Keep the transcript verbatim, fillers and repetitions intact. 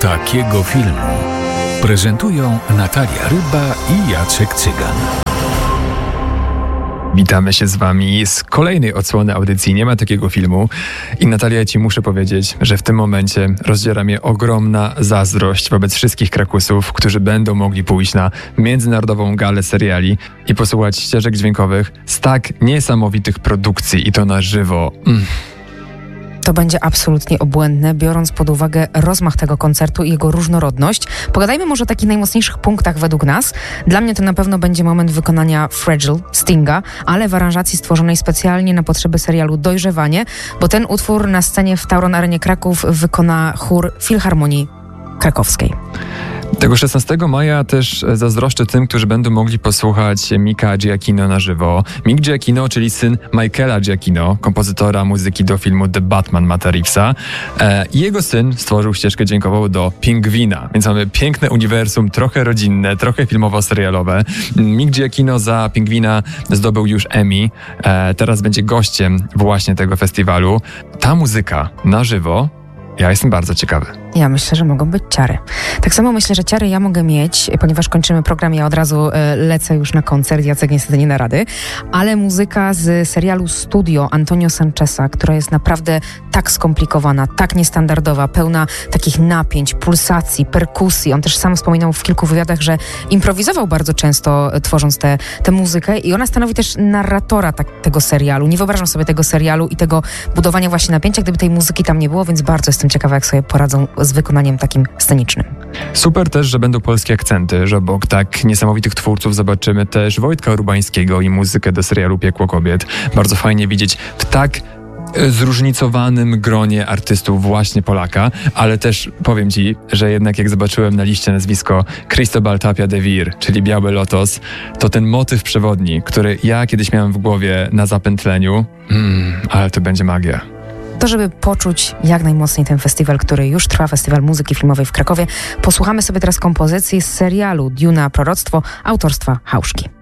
Takiego filmu prezentują Natalia Ryba i Jacek Cygan. Witamy się z Wami z kolejnej odsłony audycji Nie ma takiego filmu. I Natalia, Ci muszę powiedzieć, że w tym momencie rozdziera mnie ogromna zazdrość wobec wszystkich Krakusów, którzy będą mogli pójść na międzynarodową galę seriali i posłuchać ścieżek dźwiękowych z tak niesamowitych produkcji i to na żywo. Mm. To będzie absolutnie obłędne, biorąc pod uwagę rozmach tego koncertu i jego różnorodność. Pogadajmy może o takich najmocniejszych punktach według nas. Dla mnie to na pewno będzie moment wykonania Fragile Stinga, ale w aranżacji stworzonej specjalnie na potrzeby serialu Dojrzewanie, bo ten utwór na scenie w Tauron Arenie Kraków wykona chór Filharmonii Krakowskiej. Tego szesnastego maja też zazdroszczę tym, którzy będą mogli posłuchać Micka Giacchino na żywo. Mick Giacchino, czyli syn Michaela Giacchino, kompozytora muzyki do filmu The Batman Matta Reevesa. E, jego syn stworzył ścieżkę dźwiękową do Pingwina, więc mamy piękne uniwersum, trochę rodzinne, trochę filmowo-serialowe. Mick Giacchino za Pingwina zdobył już Emmy. E, teraz będzie gościem właśnie tego festiwalu. Ta muzyka na żywo, ja jestem bardzo ciekawy. Ja myślę, że mogą być ciary. Tak samo myślę, że ciary ja mogę mieć, ponieważ kończymy program, ja od razu e, lecę już na koncert, Jacek niestety nie da rady, ale muzyka z serialu Studio Antonio Sancheza, która jest naprawdę tak skomplikowana, tak niestandardowa, pełna takich napięć, pulsacji, perkusji. On też sam wspominał w kilku wywiadach, że improwizował bardzo często, e, tworząc tę muzykę i ona stanowi też narratora tak, tego serialu. Nie wyobrażam sobie tego serialu i tego budowania właśnie napięcia, gdyby tej muzyki tam nie było, więc bardzo jestem ciekawa, jak sobie poradzą z wykonaniem takim scenicznym. Super też, że będą polskie akcenty, że obok tak niesamowitych twórców zobaczymy też Wojtka Urbańskiego i muzykę do serialu Piekło Kobiet. Bardzo fajnie widzieć w tak zróżnicowanym gronie artystów właśnie Polaka, ale też powiem Ci, że jednak jak zobaczyłem na liście nazwisko Cristobal Tapia de Vir, czyli Biały Lotos, to ten motyw przewodni, który ja kiedyś miałem w głowie na zapętleniu, mm, ale to będzie magia. To, żeby poczuć jak najmocniej ten festiwal, który już trwa, Festiwal Muzyki Filmowej w Krakowie, posłuchamy sobie teraz kompozycji z serialu Duna Proroctwo autorstwa Hauszki.